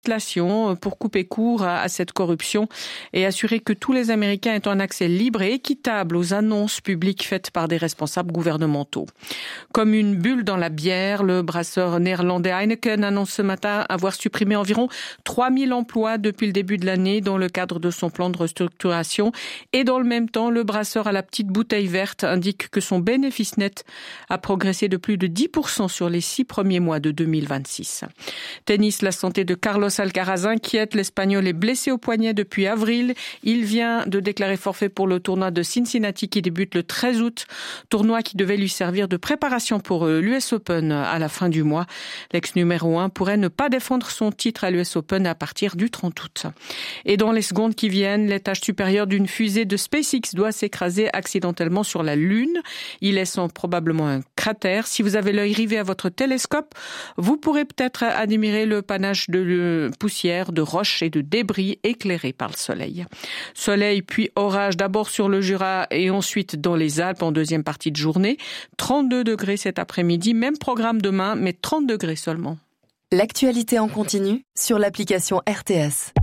législation pour couper court à cette corruption et assurer que tous les Américains aient un accès libre et équitable aux annonces publiques faites par des responsables gouvernementaux. Comme une bulle dans la bière, le brasseur néerlandais Heineken annonce ce matin avoir supprimé environ 3000 emplois depuis le début de l'année dans le cadre de son plan de restructuration. Et dans le même temps, le brasseur à la petite bouteille verte indique que son bénéfice net a progressé de plus de 10% sur les 6 premiers mois de 2026. Tennis, la santé de Carlos Alcaraz inquiète. L'Espagnol est blessé au poignet depuis avril. Il vient de déclarer forfait pour le tournoi de Cincinnati qui débute le 13 août. Tournoi qui devait lui servir de préparation pour l'US Open à la fin du mois. L'ex numéro 1 pourrait ne pas défendre son titre à l'US Open à partir du 30 août. Et dans les secondes qui viennent, l'étage supérieur d'une fusée de SpaceX doit s'écraser accidentellement sur la Lune. Il laisse probablement un cratère. Si vous avez l'œil rivé à votre télescope, vous pourrez peut-être admirer le panache de poussière, de roches et de débris éclairés par le soleil. Soleil puis orage d'abord sur le Jura et ensuite dans les Alpes en deuxième partie de journée. 32 degrés cet après-midi, même programme demain, mais 30 degrés seulement. L'actualité en continu sur l'application RTS.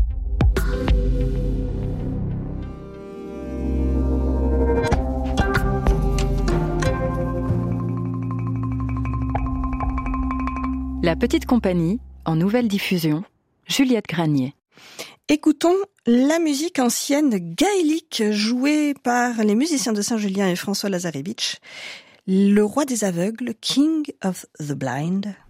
La petite compagnie, en nouvelle diffusion, Juliette Granier. Écoutons la musique ancienne gaélique jouée par les musiciens de Saint-Julien et François Lazarevitch, le roi des aveugles, King of the Blind.